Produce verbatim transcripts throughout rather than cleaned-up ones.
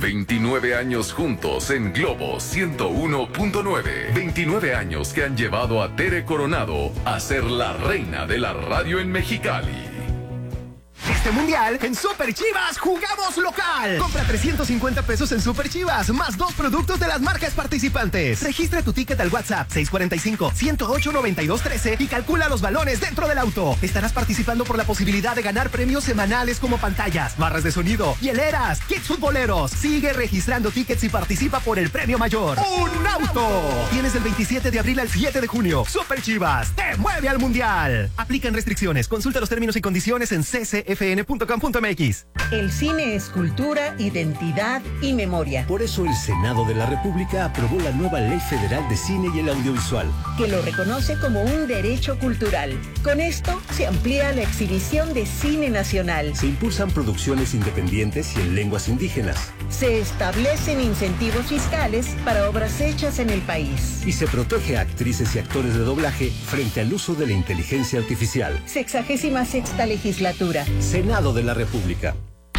veintinueve años juntos en Globo ciento uno punto nueve. veintinueve años que han llevado a Tere Coronado a ser la reina de la radio en Mexicali. Este mundial, en Super Chivas jugamos local. Compra trescientos cincuenta pesos en Super Chivas, más dos productos de las marcas participantes. Registra tu ticket al WhatsApp seis cuatro cinco, uno cero ocho, nueve dos uno tres y calcula los balones dentro del auto. Estarás participando por la posibilidad de ganar premios semanales como pantallas, barras de sonido, hieleras, kits futboleros. Sigue registrando tickets y participa por el premio mayor. ¡Un auto! Tienes el veintisiete de abril al siete de junio. Super Chivas te mueve al mundial. Aplican restricciones. Consulta los términos y condiciones en c c f n punto com punto m x. El cine es cultura, identidad y memoria. Por eso el Senado de la República aprobó la nueva Ley Federal de Cine y el Audiovisual, que lo reconoce como un derecho cultural. Con esto se amplía la exhibición de cine nacional. Se impulsan producciones independientes y en lenguas indígenas. Se establecen incentivos fiscales para obras hechas en el país. Y se protege a actrices y actores de doblaje frente al uso de la inteligencia artificial. Sexagésima sexta legislatura. Senado de la República.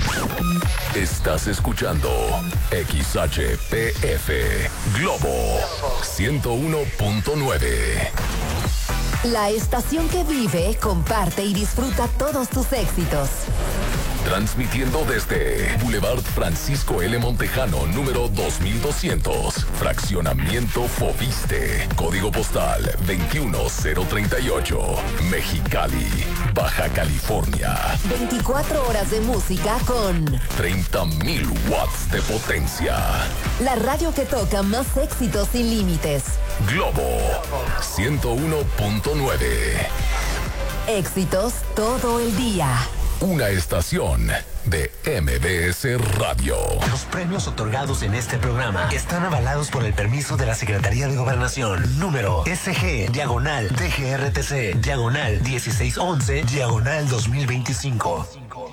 Estás escuchando X H P F Globo ciento uno punto nueve. La estación que vive, comparte y disfruta todos tus éxitos. Transmitiendo desde Boulevard Francisco L. Montejano, número dos mil doscientos. Fraccionamiento Foviste. Código postal veintiuno mil treinta y ocho. Mexicali, Baja California. veinticuatro horas de música con treinta mil watts de potencia. La radio que toca más éxitos sin límites. Globo ciento uno punto nueve. Éxitos todo el día. Una estación de M B S Radio. Los premios otorgados en este programa están avalados por el permiso de la Secretaría de Gobernación. Número S G, diagonal, D G R T C, diagonal, dieciséis once, diagonal dos mil veinticinco.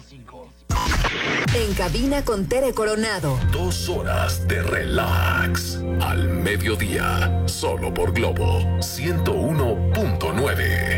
En cabina con Tere Coronado. Dos horas de relax. Al mediodía. Solo por Globo ciento uno punto nueve.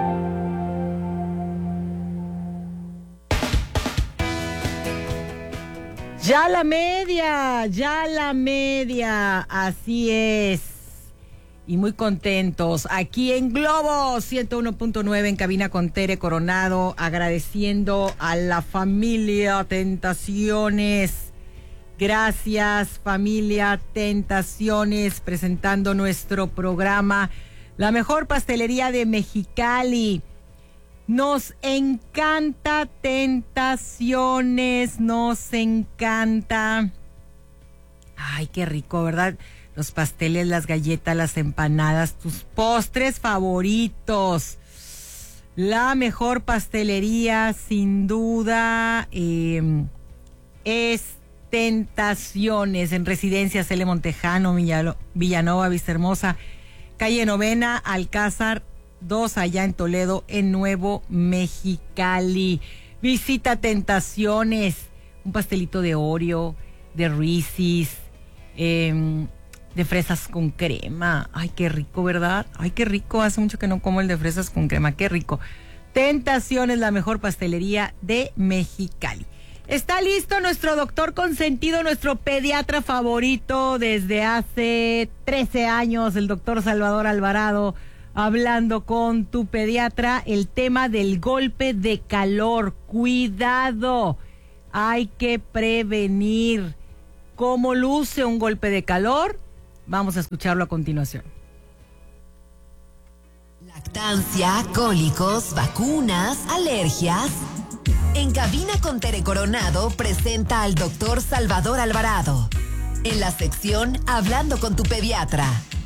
Ya la media, ya la media, así es. Y muy contentos aquí en Globo ciento uno punto nueve en cabina con Tere Coronado, agradeciendo a la familia Tentaciones. Gracias, familia Tentaciones, presentando nuestro programa, la mejor pastelería de Mexicali. Nos encanta Tentaciones, nos encanta. Ay, qué rico, ¿verdad? Los pasteles, las galletas, las empanadas, tus postres favoritos. La mejor pastelería, sin duda, eh, es Tentaciones, en Residencias L. Montejano, Villanova, Vistahermosa, calle Novena, Alcázar dos, allá en Toledo, en Nuevo Mexicali. Visita Tentaciones, un pastelito de Oreo, de Reese's, eh, de fresas con crema. Ay, qué rico, ¿verdad? Ay, qué rico, hace mucho que no como el de fresas con crema, qué rico. Tentaciones, la mejor pastelería de Mexicali. Está listo nuestro doctor consentido, nuestro pediatra favorito desde hace trece años, el doctor Salvador Alvarado, hablando con tu pediatra, el tema del golpe de calor. Cuidado, hay que prevenir. ¿Cómo luce un golpe de calor? Vamos a escucharlo a continuación. Lactancia, cólicos, vacunas, alergias. En cabina con Tere Coronado presenta al doctor Salvador Alvarado. En la sección Hablando con tu pediatra.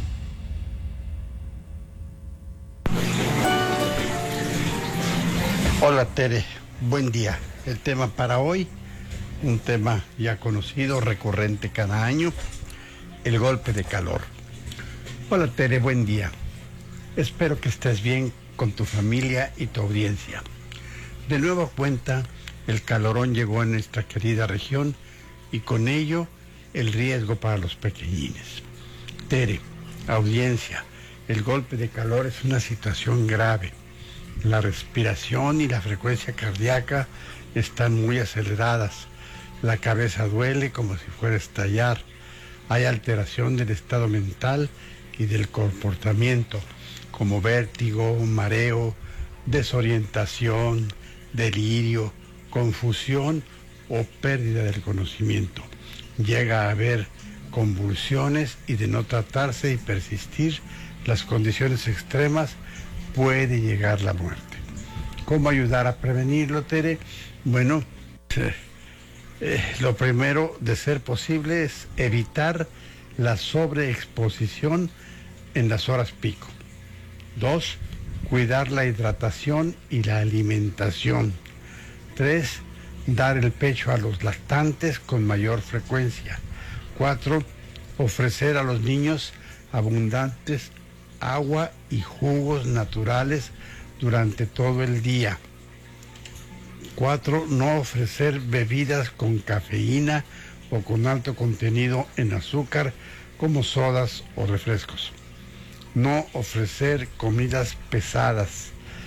Hola Tere, buen día. El tema para hoy, un tema ya conocido, recurrente cada año, el golpe de calor. Hola Tere, buen día. Espero que estés bien con tu familia y tu audiencia. De nueva cuenta, el calorón llegó a nuestra querida región y con ello el riesgo para los pequeñines. Tere, audiencia, el golpe de calor es una situación grave. La respiración y la frecuencia cardíaca están muy aceleradas. La cabeza duele como si fuera a estallar. Hay alteración del estado mental y del comportamiento, como vértigo, mareo, desorientación, delirio, confusión o pérdida del conocimiento. Llega a haber convulsiones y, de no tratarse y persistir las condiciones extremas, puede llegar la muerte. ¿Cómo ayudar a prevenirlo, Tere? Bueno, eh, eh, lo primero, de ser posible, es evitar la sobreexposición en las horas pico. Dos, cuidar la hidratación y la alimentación. Tres, dar el pecho a los lactantes con mayor frecuencia. Cuatro, ofrecer a los niños abundantes agua y jugos naturales durante todo el día. Cuatro, no ofrecer bebidas con cafeína o con alto contenido en azúcar, como sodas o refrescos. No ofrecer comidas pesadas.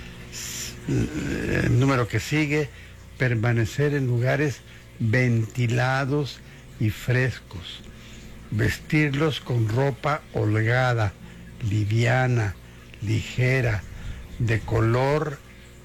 El número que sigue, permanecer en lugares ventilados y frescos. Vestirlos con ropa holgada, liviana, ligera, de color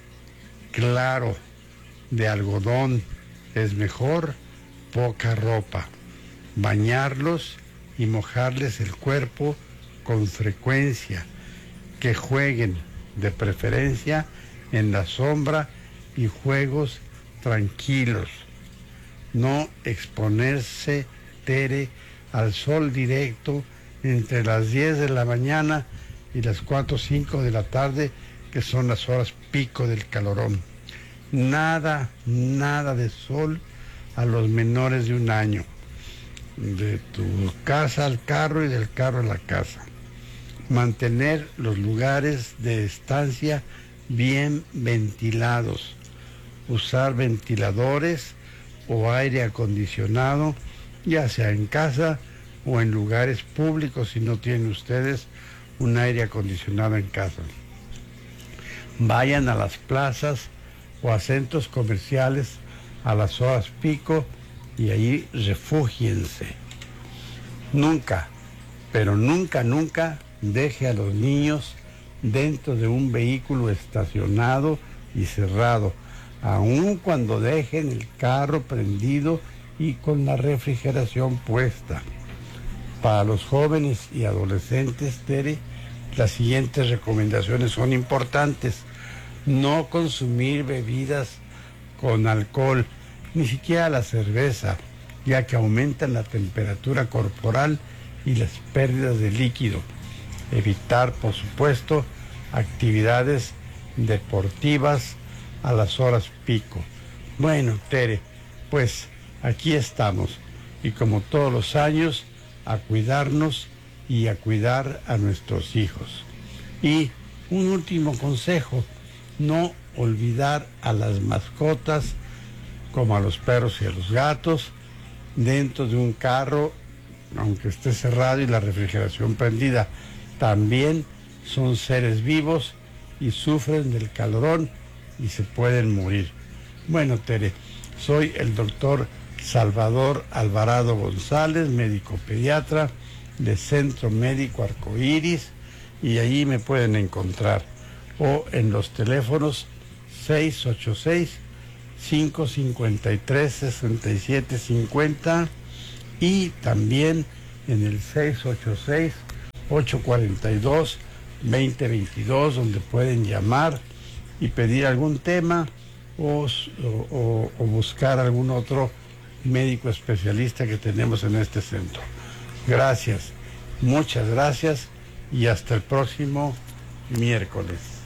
claro, de algodón. Es mejor poca ropa. Bañarlos y mojarles el cuerpo con frecuencia. Que jueguen, de preferencia, en la sombra y juegos tranquilos. No exponerse, Tere, al sol directo entre las diez de la mañana y las cuatro o cinco de la tarde, que son las horas pico del calorón. Nada, nada de sol a los menores de un año. De tu casa al carro y del carro a la casa. Mantener los lugares de estancia bien ventilados. Usar ventiladores o aire acondicionado, ya sea en casa o en lugares públicos si no tienen ustedes un aire acondicionado en casa. Vayan a las plazas o a centros comerciales a las horas pico y ahí refúgiense. Nunca, pero nunca, nunca deje a los niños dentro de un vehículo estacionado y cerrado, aun cuando dejen el carro prendido y con la refrigeración puesta. Para los jóvenes y adolescentes, Tere, las siguientes recomendaciones son importantes. No consumir bebidas con alcohol, ni siquiera la cerveza, ya que aumentan la temperatura corporal y las pérdidas de líquido. Evitar, por supuesto, actividades deportivas a las horas pico. Bueno, Tere, pues aquí estamos, y como todos los años, a cuidarnos y a cuidar a nuestros hijos. Y un último consejo, no olvidar a las mascotas, como a los perros y a los gatos, dentro de un carro, aunque esté cerrado y la refrigeración prendida. También son seres vivos y sufren del calorón y se pueden morir. Bueno, Tere, soy el doctor Salvador Alvarado González, médico pediatra de Centro Médico Arcoíris, y allí me pueden encontrar, o en los teléfonos seis ocho seis, cinco cinco tres, seis siete cinco cero y también en el seis ocho seis, ocho cuatro dos, dos cero dos dos, donde pueden llamar y pedir algún tema o, o, o buscar algún otro médico especialista que tenemos en este centro. Gracias, muchas gracias y hasta el próximo miércoles.